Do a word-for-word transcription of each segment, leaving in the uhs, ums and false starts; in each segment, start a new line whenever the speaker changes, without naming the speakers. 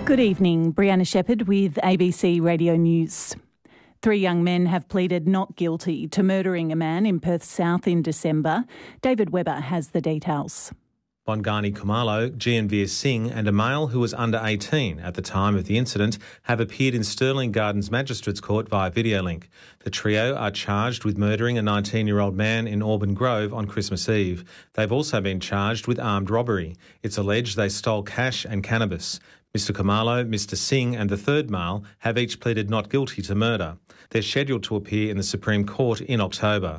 Good evening, Brianna Shepherd with A B C Radio News. Three young men have pleaded not guilty to murdering a man in Perth South in December. David Webber has the details.
Bongani Kumalo, Gianveer Singh and a male who was under eighteen at the time of the incident have appeared in Stirling Gardens Magistrates Court via video link. The trio are charged with murdering a nineteen-year-old man in Auburn Grove on Christmas Eve. They've also been charged with armed robbery. It's alleged they stole cash and cannabis. Mister Kumalo, Mister Singh and the third male have each pleaded not guilty to murder. They're scheduled to appear in the Supreme Court in October.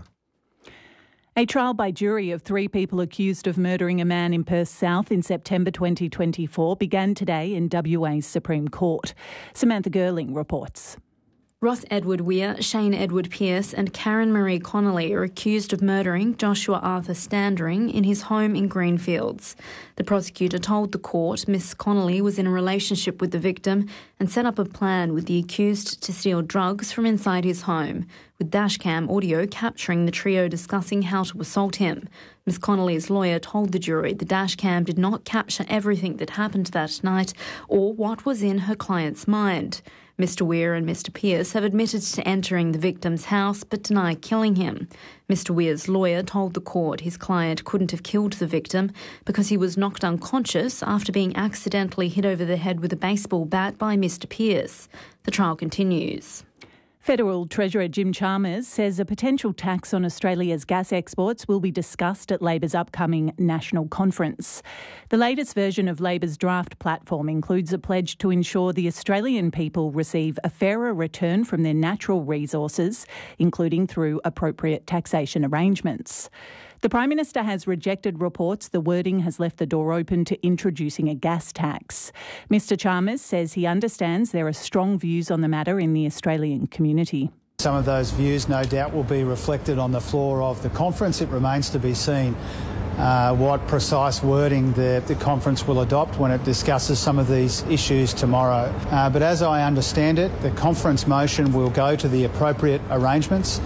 A trial by jury of three people accused of murdering a man in Perth South in September twenty twenty-four began today in W A's Supreme Court. Samantha Gerling reports.
Ross Edward Weir, Shane Edward Pearce and Karen Marie Connolly are accused of murdering Joshua Arthur Standring in his home in Greenfields. The prosecutor told the court Miss Connolly was in a relationship with the victim and set up a plan with the accused to steal drugs from inside his home, with dashcam audio capturing the trio discussing how to assault him. Miss Connolly's lawyer told the jury the dashcam did not capture everything that happened that night or what was in her client's mind. Mister Weir and Mister Pearce have admitted to entering the victim's house but deny killing him. Mister Weir's lawyer told the court his client couldn't have killed the victim because he was knocked unconscious after being accidentally hit over the head with a baseball bat by Mister Pearce. The trial continues.
Federal Treasurer Jim Chalmers says a potential tax on Australia's gas exports will be discussed at Labor's upcoming national conference. The latest version of Labor's draft platform includes a pledge to ensure the Australian people receive a fairer return from their natural resources, including through appropriate taxation arrangements. The Prime Minister has rejected reports the wording has left the door open to introducing a gas tax. Mister Chalmers says he understands there are strong views on the matter in the Australian community.
Some of those views no doubt will be reflected on the floor of the conference. It remains to be seen uh, what precise wording the, the conference will adopt when it discusses some of these issues tomorrow. Uh, but as I understand it, the conference motion will go to the appropriate arrangements.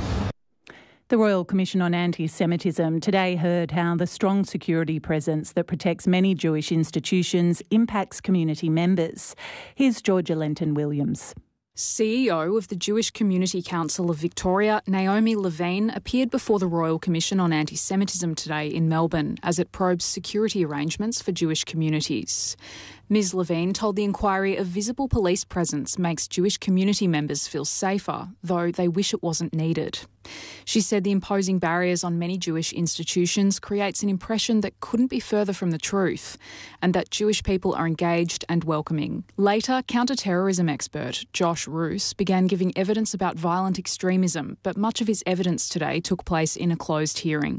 The Royal Commission on Anti-Semitism today heard how the strong security presence that protects many Jewish institutions impacts community members. Here's Georgia Lenton-Williams.
C E O of the Jewish Community Council of Victoria, Naomi Levine, appeared before the Royal Commission on Anti-Semitism today in Melbourne as it probes security arrangements for Jewish communities. Miz Levine told the inquiry a visible police presence makes Jewish community members feel safer, though they wish it wasn't needed. She said the imposing barriers on many Jewish institutions creates an impression that couldn't be further from the truth, and that Jewish people are engaged and welcoming. Later, counter-terrorism expert Josh Roos began giving evidence about violent extremism, but much of his evidence today took place in a closed hearing.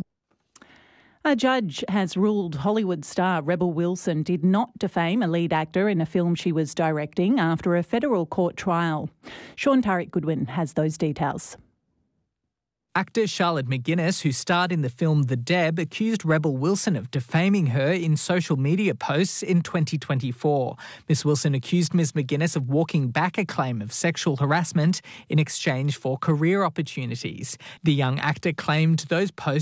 A judge has ruled Hollywood star Rebel Wilson did not defame a lead actor in a film she was directing after a federal court trial. Sean Tariq-Goodwin has those details.
Actor Charlotte McGuinness, who starred in the film The Deb, accused Rebel Wilson of defaming her in social media posts in twenty twenty-four. Miss Wilson accused Miss McGuinness of walking back a claim of sexual harassment in exchange for career opportunities. The young actor claimed those posts